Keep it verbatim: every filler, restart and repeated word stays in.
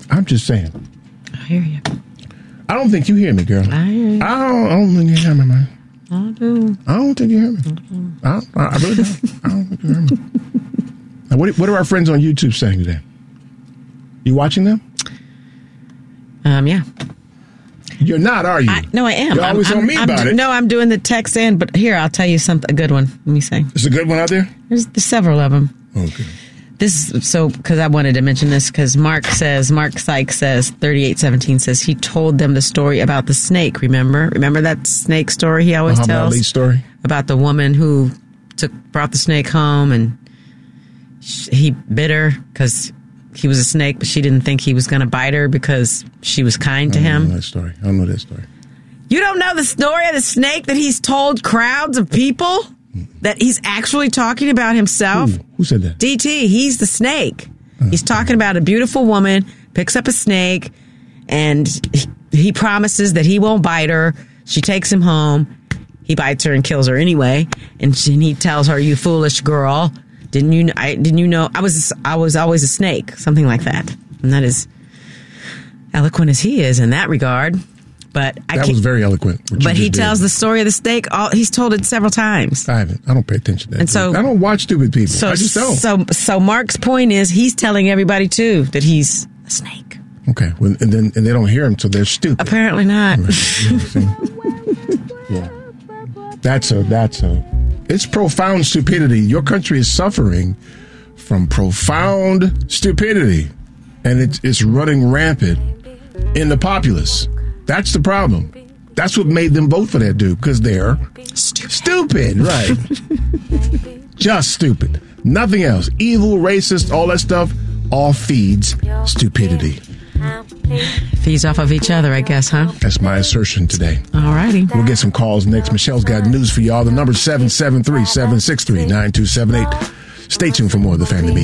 I'm just saying. I hear you. I don't think you hear me, girl. I hear you. I don't, I don't think you hear me, man. I do. I don't think you hear me. I, don't, I really don't. I don't think you hear me. Now, what, what are our friends on YouTube saying today? You watching them? Um, yeah. You're not, are you? I, no, I am. You're I'm, always I'm, on me I'm, about it. No, I'm doing the text in, but here, I'll tell you something, a good one. Let me say. There's a good one out there? There's, there's several of them. Okay. This, so, because I wanted to mention this, because Mark says, Mark Sykes says, thirty-eight seventeen says, he told them the story about the snake, remember? Remember that snake story he always Muhammad tells? Ali's story? About the woman who took brought the snake home, and she, he bit her because he was a snake, but she didn't think he was going to bite her because she was kind to I don't him. know that story. I don't know that story. You don't know the story of the snake that he's told crowds of people? That he's actually talking about himself? Who, Who said that? D T, he's the snake. Uh, he's talking about a beautiful woman, picks up a snake, and he, he promises that he won't bite her. She takes him home. He bites her and kills her anyway. And, she, and he tells her, "You foolish girl. Didn't you, I, didn't you know I was I was always a snake?" Something like that. And that is eloquent as he is in that regard. But I that can't, was very eloquent. But he tells did. the story of the snake. All, he's told it several times. I haven't. I don't pay attention to that. And so, I don't watch stupid people. So, I just don't. So, so Mark's point is he's telling everybody, too, that he's a snake. Okay. Well, and then and they don't hear him, so they're stupid. Apparently not. Yeah, yeah. That's a, that's a, it's profound stupidity. Your country is suffering from profound stupidity, and it's, it's running rampant in the populace. That's the problem. That's what made them vote for that dude, because they're stupid. Stupid, right. Just stupid. Nothing else. Evil, racist, all that stuff, all feeds stupidity. Feeds off of each other, I guess, huh? That's my assertion today. All righty. We'll get some calls next. Michelle's got news for y'all. The number's seven seven three, seven six three, nine two seven eight. Stay tuned for more of the Family Beat.